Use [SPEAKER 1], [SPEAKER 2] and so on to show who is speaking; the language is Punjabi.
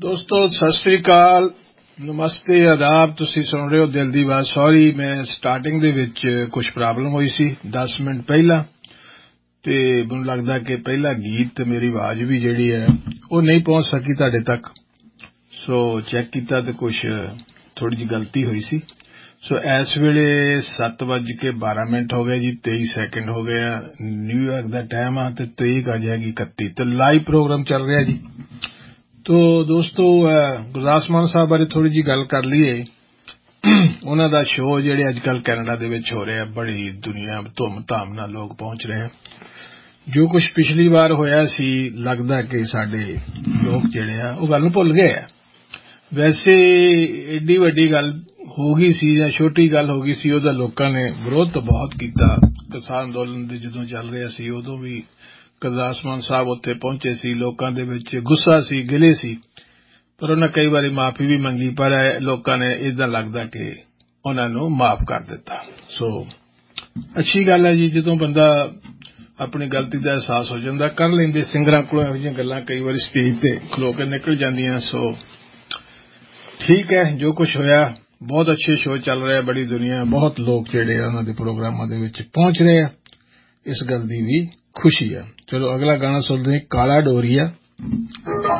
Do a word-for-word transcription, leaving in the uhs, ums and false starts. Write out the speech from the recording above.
[SPEAKER 1] ਦੋਸਤੋ ਸਤਿ ਸ੍ਰੀ ਅਕਾਲ, ਨਮਸਤੇ, ਆਦਾਬ। ਤੁਸੀਂ ਸੁਣ ਰਹੇ ਹੋ ਦਿਲ ਦੀ ਆਵਾਜ਼। ਸੌਰੀ, ਮੈਂ ਸਟਾਰਟਿੰਗ ਦੇ ਵਿੱਚ ਕੁਝ ਪ੍ਰੋਬਲਮ ਹੋਈ ਸੀ ਦਸ ਮਿੰਟ ਪਹਿਲਾਂ, ਤੇ ਮੈਨੂੰ ਲੱਗਦਾ ਕਿ ਪਹਿਲਾ ਗੀਤ ਤੇ ਮੇਰੀ ਆਵਾਜ਼ ਵੀ ਜਿਹੜੀ ਹੈ ਉਹ ਨਹੀਂ ਪਹੁੰਚ ਸਕੀ ਤੁਹਾਡੇ ਤੱਕ। ਸੋ ਚੈੱਕ ਕੀਤਾ ਤੇ ਕੁਝ ਥੋੜੀ ਜਿਹੀ ਗਲਤੀ ਹੋਈ ਸੀ। ਸੋ ਇਸ ਵੇਲੇ ਸੱਤ ਵੱਜ ਕੇ ਬਾਰਾਂ ਮਿੰਟ ਹੋ ਗਏ ਜੀ, ਤੇਈ ਸੈਕਿੰਡ ਹੋ ਗਏ ਆ। ਨਿਊਯਾਰਕ ਦਾ ਟਾਈਮ ਆ ਤੇ ਤਰੀਕ ਅੱਜ ਹੈਗੀ ਇਕੱਤੀ ਤੇ ਲਾਈਵ ਪ੍ਰੋਗਰਾਮ ਚੱਲ ਰਿਹਾ ਜੀ। ਤੋ ਦੋਸਤੋ ਗੁਰਦਾਸ ਮਾਨ ਸਾਹਿਬ ਬਾਰੇ ਥੋੜੀ ਜਿਹੀ ਗੱਲ ਕਰ ਲਈਏ। ਉਹਨਾਂ ਦਾ ਸ਼ੋਅ ਜਿਹੜੇ ਅੱਜ ਕੱਲ੍ਹ ਕੈਨੇਡਾ ਦੇ ਵਿੱਚ ਹੋ ਰਿਹਾ, ਬੜੀ ਦੁਨੀਆ ਧੂਮ ਧਾਮ ਨਾਲ ਲੋਕ ਪਹੁੰਚ ਰਹੇ। ਜੋ ਕੁਝ ਪਿਛਲੀ ਵਾਰ ਹੋਇਆ ਸੀ, ਲੱਗਦਾ ਕਿ ਸਾਡੇ ਲੋਕ ਜਿਹੜੇ ਆ ਉਹ ਗੱਲ ਨੂੰ ਭੁੱਲ ਗਏ ਆ। ਵੈਸੇ ਏਡੀ ਵੱਡੀ ਗੱਲ ਹੋ ਗਈ ਸੀ ਜਾਂ ਛੋਟੀ ਗੱਲ ਹੋ ਗਈ ਸੀ, ਉਹਦਾ ਲੋਕਾਂ ਨੇ ਵਿਰੋਧ ਤਾਂ ਬਹੁਤ ਕੀਤਾ। ਕਿਸਾਨ ਅੰਦੋਲਨ ਦੇ ਜਦੋਂ ਚੱਲ ਰਿਹਾ ਸੀ ਉਦੋਂ ਵੀ ਗੁਰਦਾਸ ਮਾਨ ਸਾਹਿਬ ਉੱਥੇ ਪਹੁੰਚੇ ਸੀ। ਲੋਕਾਂ ਦੇ ਵਿੱਚ ਗੁੱਸਾ ਸੀ, ਗਿਲੇ ਸੀ, ਪਰ ਉਹਨਾਂ ਕਈ ਵਾਰੀ ਮਾਫੀ ਵੀ ਮੰਗੀ, ਪਰ ਲੋਕਾਂ ਨੇ ਏਦਾਂ ਲੱਗਦਾ ਕਿ ਉਹਨਾਂ ਨੂੰ ਮਾਫ ਕਰ ਦਿੱਤਾ। ਸੋ ਅੱਛੀ ਗੱਲ ਹੈ ਜੀ, ਜਦੋਂ ਬੰਦਾ ਆਪਣੀ ਗਲਤੀ ਦਾ ਅਹਿਸਾਸ ਹੋ ਜਾਂਦਾ, ਕਰ ਲੈਂਦੇ। ਸਿੰਗਰਾਂ ਕੋਲੋਂ ਇਹੋ ਜਿਹੀਆਂ ਗੱਲਾਂ ਕਈ ਵਾਰੀ ਸਟੇਜ ਤੇ ਖਲੋ ਕੇ ਨਿਕਲ ਜਾਂਦੀਆਂ। ਸੋ ਠੀਕ ਹੈ, ਜੋ ਕੁਝ ਹੋਇਆ। ਬਹੁਤ ਅੱਛੇ ਸ਼ੋਅ ਚੱਲ ਰਹੇ, ਬੜੀ ਦੁਨੀਆ, ਬਹੁਤ ਲੋਕ ਜਿਹੜੇ ਆ ਉਹਨਾਂ ਦੇ ਪ੍ਰੋਗਰਾਮਾਂ ਦੇ ਵਿੱਚ ਪਹੁੰਚ ਰਹੇ ਆ। ਇਸ ਗੱਲ ਦੀ ਵੀ ਖੁਸ਼ੀ ਹੈ। ਚਲੋ ਅਗਲਾ ਗਾਣਾ ਸੁਣਦੇ, ਕਾਲਾ ਡੋਰੀਆ।